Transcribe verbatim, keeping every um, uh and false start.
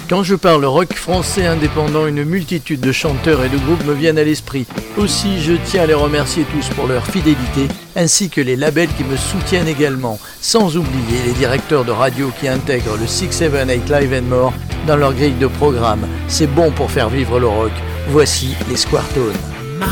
Quand je parle rock français indépendant, une multitude de chanteurs et de groupes me viennent à l'esprit. Aussi, je tiens à les remercier tous pour leur fidélité, ainsi que les labels qui me soutiennent également, sans oublier les directeurs de radio qui intègrent le six sept huit Live and More dans leur grille de programme. C'est bon pour faire vivre le rock. Voici les Squaretones.